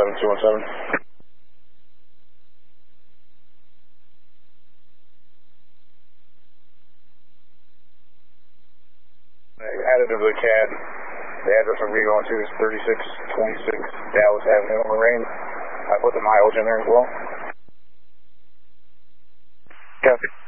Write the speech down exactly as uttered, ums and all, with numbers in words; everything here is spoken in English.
seven two one seven. Added to the C A D. The address I'm going to is thirty-six twenty-six Dallas Avenue, Lorraine. I put the mileage in there as well. Copy.